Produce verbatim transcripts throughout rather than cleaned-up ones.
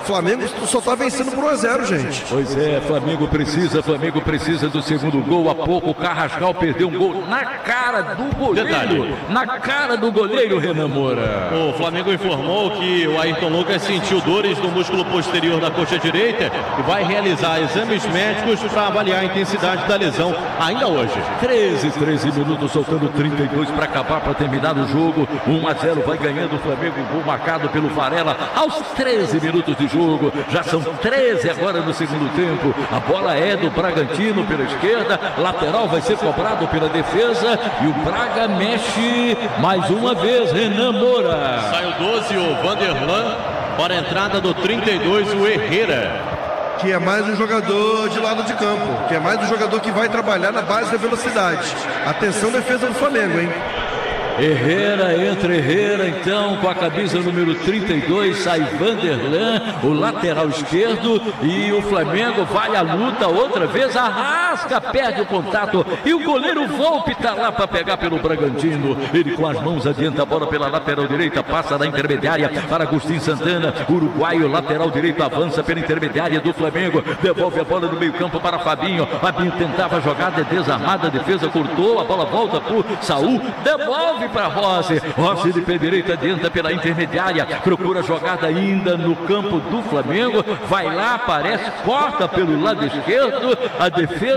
Flamengo só tá vencendo por um a zero, gente. Pois é, Flamengo precisa, Flamengo precisa do segundo gol. Há pouco o Carrascal perdeu um gol na cara do goleiro. Detalhe. Na cara do goleiro, Renan Moura. O Flamengo informou que o Ayrton Lucas sentiu dores no músculo posterior da coxa direita e vai realizar exames médicos para avaliar a intensidade da lesão ainda hoje. treze, treze minutos, soltando trinta e dois para acabar, para terminar o jogo. um a zero vai ganhando o Flamengo, gol marcado pelo Varela aos treze minutos de jogo. Já são treze agora no segundo tempo. A bola é do Bragantino pela esquerda, lateral vai ser cobrado pela defesa e o Braga mexe mais uma vez. Renan Moura. Sai o doze, o Vanderlan, para a entrada do trinta e dois, o Herrera. Que é mais um jogador de lado de campo, que é mais um jogador que vai trabalhar na base da velocidade. Atenção, defesa do Flamengo, hein? Herrera, entra Herrera então com a camisa número trinta e dois, sai Vanderlan, o lateral esquerdo, e o Flamengo vai à luta outra vez, arrasca, perde o contato e o goleiro Volpe está lá para pegar pelo Bragantino. Ele com as mãos adianta a bola pela lateral direita, passa da intermediária para Agostinho Santana, uruguaio, lateral direito, avança pela intermediária do Flamengo, devolve a bola no meio campo para Fabinho. Fabinho tentava a jogada, é desarmada, a defesa cortou, a bola volta por Saul, devolve para Rossi, Rossi de pé direita, adianta pela intermediária, procura jogada ainda no campo do Flamengo, vai lá, aparece, corta pelo lado esquerdo, a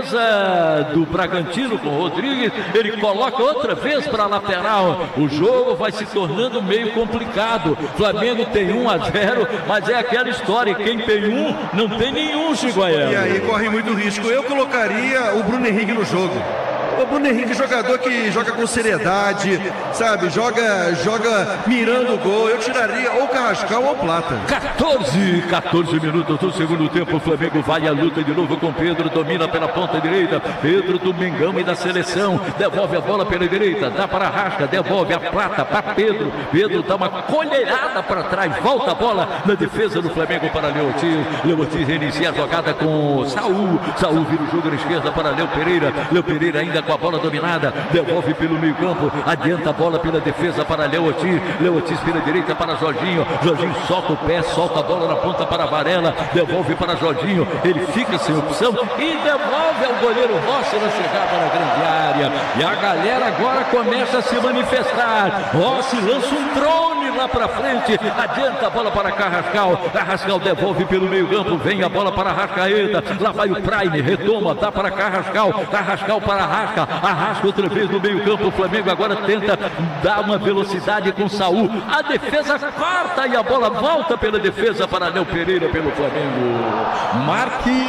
defesa do Bragantino com o Rodrigues, ele coloca outra vez para a lateral. O jogo vai se tornando meio complicado. Flamengo tem um a zero, mas é aquela história, quem tem um, não tem nenhum, Chiguaiano. E aí corre muito risco. Eu colocaria o Bruno Henrique no jogo. O Bruno Henrique, jogador que joga com seriedade, sabe? Joga, joga mirando o gol. Eu tiraria ou Carrascal ou Plata. quatorze, quatorze minutos do segundo tempo. O Flamengo vai à luta de novo com Pedro. Domina pela ponta direita. Pedro do Mengão e da seleção. Devolve a bola pela direita. Dá para Rasca. Devolve a Plata para Pedro. Pedro dá uma colherada para trás. Volta a bola na defesa do Flamengo para Leotir. Leotir reinicia a jogada com Saul. Saul vira o jogo na esquerda para Léo Pereira. Léo Pereira ainda com a bola dominada, devolve pelo meio campo, adianta a bola pela defesa para Leotir, Leotir pela direita para Jorginho, Jorginho solta o pé, solta a bola na ponta para Varela, devolve para Jorginho, ele fica sem opção e devolve ao goleiro Rossi na chegada na grande área, e a galera agora começa a se manifestar. Rossi lança um drone lá para frente, adianta a bola para Carrascal, Carrascal devolve pelo meio campo, vem a bola para Arrascaeta, lá vai o Prime, retoma, dá para Carrascal, Carrascal para Arrasca, Arrasca outra vez no meio campo. O Flamengo agora tenta dar uma velocidade com Saul, a defesa corta e a bola volta pela defesa para Léo Pereira pelo Flamengo. Marque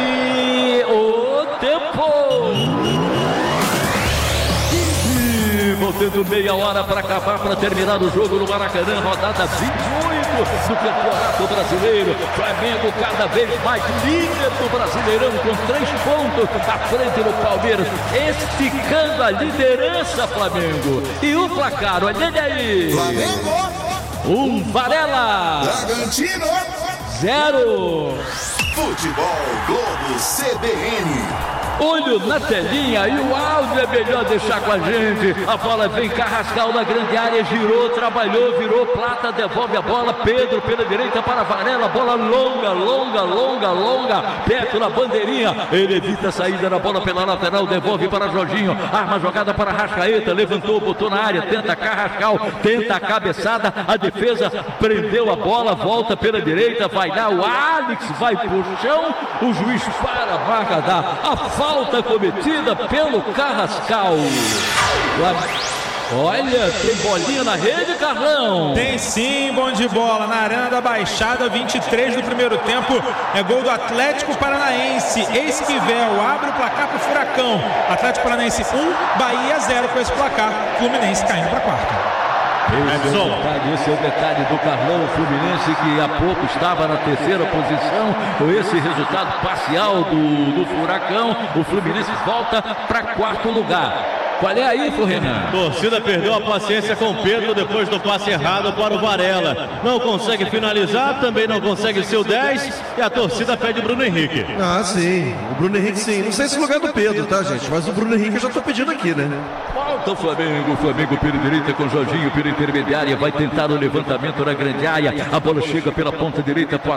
o tempo. Voltando meia hora para acabar, para terminar o jogo no Maracanã, rodada vinte e oito do Campeonato Brasileiro. Flamengo cada vez mais líder do Brasileirão com três pontos à frente do Palmeiras, esticando a liderança, Flamengo. E o placar, olha ele aí. Flamengo. Um Varela. Bragantino. Zero. Futebol Globo C B N. Olho na telinha e o áudio é melhor deixar com a gente. A bola vem, Carrascal na grande área, girou, trabalhou, virou, Plata devolve a bola, Pedro pela direita para Varela, bola longa, longa, longa, longa, perto na bandeirinha, ele evita a saída da bola pela lateral, devolve para Jorginho, arma a jogada para Arrascaeta, levantou, botou na área, tenta Carrascal, tenta a cabeçada, a defesa prendeu a bola, volta pela direita, vai lá, o Alex vai pro chão, o juiz para a marca da a falta cometida pelo Carrascal. Olha, tem bolinha na rede, Carlão? Tem sim, bom de bola na Arena da Baixada, vinte e três do primeiro tempo, é gol do Atlético Paranaense. Esquivel abre o placar pro Furacão. Atlético Paranaense um, Bahia zero com esse placar. Fluminense caindo para quarta. Esse é, o detalhe, esse é o detalhe do Carlão, o Fluminense que há pouco estava na terceira posição, com esse resultado parcial do, do Furacão, o Fluminense volta para quarto lugar. Qual é aí, Renan? Torcida perdeu a paciência com Pedro depois do passe errado para o Varela. Não consegue finalizar, também não consegue ser o dez e a torcida pede Bruno Henrique. Ah, sim. O Bruno Henrique, sim. Não sei se é o lugar do Pedro, tá, gente? Mas o Bruno Henrique eu já tô pedindo aqui, né? Volta o Flamengo. O Flamengo pela direita com Jorginho pela intermediária. Vai tentar o levantamento na grande área. A bola chega pela ponta direita para